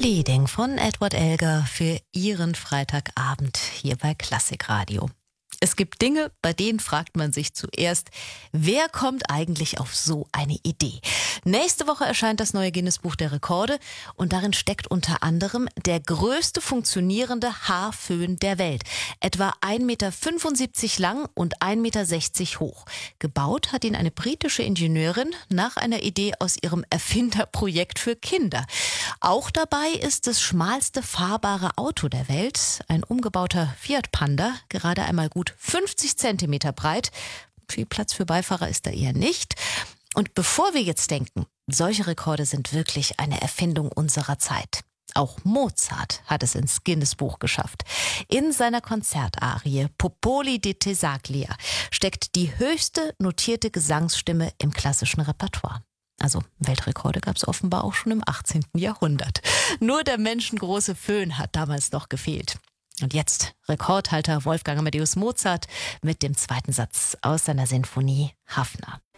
Leading von Edward Elgar für Ihren Freitagabend hier bei Klassikradio. Es gibt Dinge, bei denen fragt man sich zuerst, wer kommt eigentlich auf so eine Idee? Nächste Woche erscheint das neue Guinness-Buch der Rekorde und darin steckt unter anderem der größte funktionierende Haarföhn der Welt. Etwa 1,75 Meter lang und 1,60 Meter hoch. Gebaut hat ihn eine britische Ingenieurin nach einer Idee aus ihrem Erfinderprojekt für Kinder. Auch dabei ist das schmalste fahrbare Auto der Welt, ein umgebauter Fiat Panda, gerade einmal gut 50 Zentimeter breit. Viel Platz für Beifahrer ist da eher nicht. Und bevor wir jetzt denken, solche Rekorde sind wirklich eine Erfindung unserer Zeit. Auch Mozart hat es ins Guinness-Buch geschafft. In seiner Konzertarie Popoli di Tesaglia steckt die höchste notierte Gesangsstimme im klassischen Repertoire. Also Weltrekorde gab es offenbar auch schon im 18. Jahrhundert. Nur der menschengroße Föhn hat damals noch gefehlt. Und jetzt Rekordhalter Wolfgang Amadeus Mozart mit dem zweiten Satz aus seiner Sinfonie Hafner.